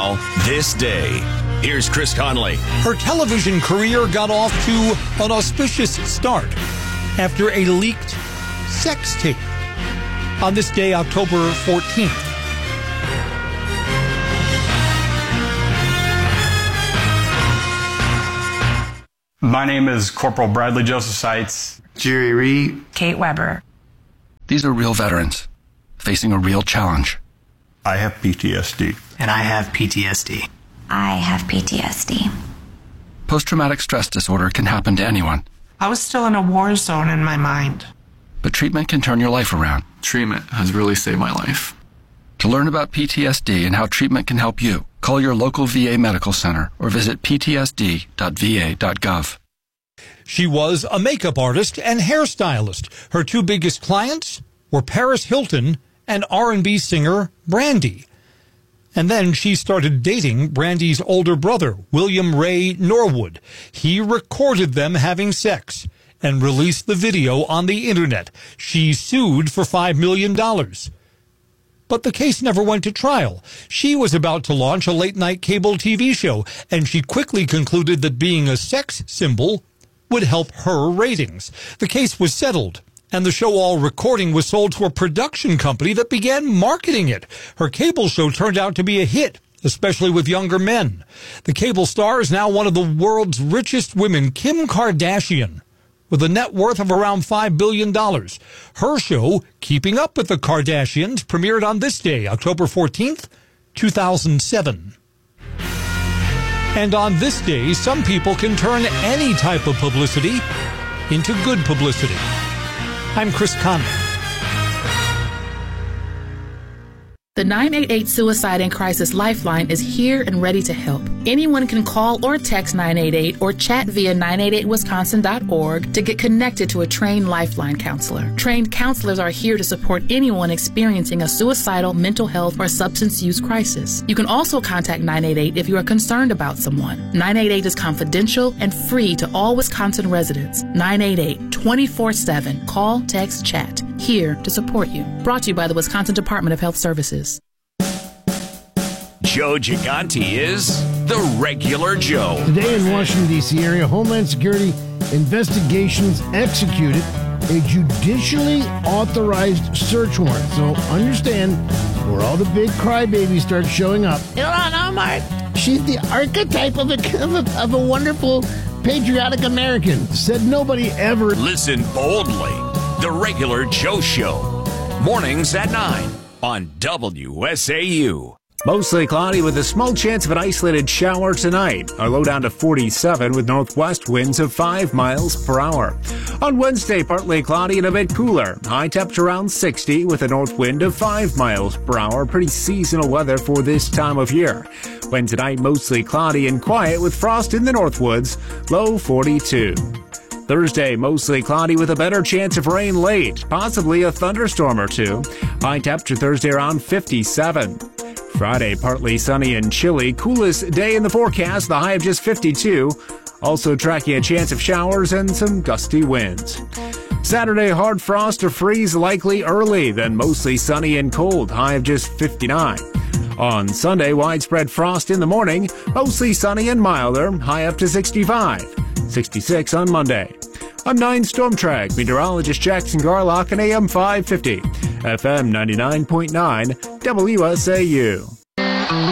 Now, this day. Here's Chris Conley. Her television career got off to an auspicious start after a leaked sex tape on this day, October 14th. My name is Corporal Bradley Joseph Seitz. Jerry Reed. Kate Weber. These are real veterans facing a real challenge. I have PTSD. And I have PTSD. I have PTSD. Post-traumatic stress disorder can happen to anyone. I was still in a war zone in my mind. But treatment can turn your life around. Treatment has really saved my life. To learn about PTSD and how treatment can help you, call your local VA medical center or visit ptsd.va.gov. She was a makeup artist and hairstylist. Her two biggest clients were Paris Hilton and R&B singer Brandy. And then she started dating Brandy's older brother, William Ray Norwood. He recorded them having sex and released the video on the internet. She sued for $5 million. But the case never went to trial. She was about to launch a late-night cable TV show, and she quickly concluded that being a sex symbol would help her ratings. The case was settled, and the show-all recording was sold to a production company that began marketing it. Her cable show turned out to be a hit, especially with younger men. The cable star is now one of the world's richest women, Kim Kardashian, with a net worth of around $5 billion. Her show, Keeping Up with the Kardashians, premiered on this day, October 14th, 2007. And on this day, some people can turn any type of publicity into good publicity. I'm Chris Conley. The 988 Suicide and Crisis Lifeline is here and ready to help. Anyone can call or text 988 or chat via 988wisconsin.org to get connected to a trained Lifeline counselor. Trained counselors are here to support anyone experiencing a suicidal, mental health, or substance use crisis. You can also contact 988 if you are concerned about someone. 988 is confidential and free to all Wisconsin residents. 988 24/7. Call, text, chat. Here to support you. Brought to you by the Wisconsin Department of Health Services. Joe Gigante is the Regular Joe. Today in Washington, D.C. area, Homeland Security investigations executed a judicially authorized search warrant. So understand where all the big crybabies start showing up. Ilhan Omar, she's the archetype of a wonderful, patriotic American. Said nobody ever. Listen boldly. The Regular Joe Show. Mornings at 9 on WSAU. Mostly cloudy with a small chance of an isolated shower tonight. Our low down to 47 with northwest winds of 5 miles per hour. On Wednesday, partly cloudy and a bit cooler. High temperature around 60 with a north wind of 5 miles per hour. Pretty seasonal weather for this time of year. When tonight, mostly cloudy and quiet with frost in the northwoods. Low 42. Thursday, mostly cloudy with a better chance of rain late. Possibly a thunderstorm or two. High temperature Thursday around 57. Friday, partly sunny and chilly. Coolest day in the forecast, the high of just 52. Also tracking a chance of showers and some gusty winds. Saturday, hard frost or freeze likely early, then mostly sunny and cold, high of just 59. On Sunday, widespread frost in the morning, mostly sunny and milder, high up to 65. 66 on Monday. I'm 9 Storm Track meteorologist Jackson Garlock on AM 550, FM 99.9, WSAU.